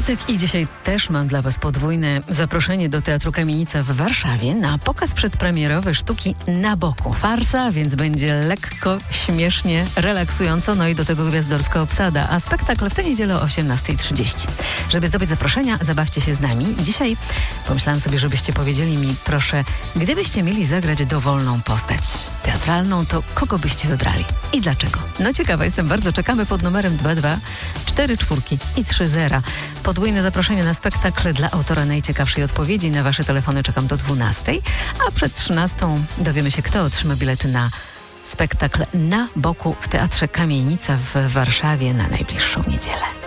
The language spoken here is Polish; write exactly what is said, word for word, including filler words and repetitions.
czwartek i dzisiaj też mam dla Was podwójne zaproszenie do Teatru Kamienica w Warszawie na pokaz przedpremierowy sztuki Na boku. Farsa, więc będzie lekko, śmiesznie, relaksująco, no i do tego gwiazdorska obsada, a spektakl w tę niedzielę o osiemnasta trzydzieści. Żeby zdobyć zaproszenia, zabawcie się z nami. Dzisiaj pomyślałam sobie, żebyście powiedzieli mi, proszę, gdybyście mieli zagrać dowolną postać teatralną, to kogo byście wybrali i dlaczego? No ciekawa jestem bardzo. Czekamy pod numerem dwa dwa cztery cztery i trzy zera. Podwójne zaproszenie na spektakl dla autora najciekawszej odpowiedzi. Na Wasze telefony czekam do dwunastej, a przed trzynastą dowiemy się, kto otrzyma bilety na spektakl Na boku w Teatrze Kamienica w Warszawie na najbliższą niedzielę.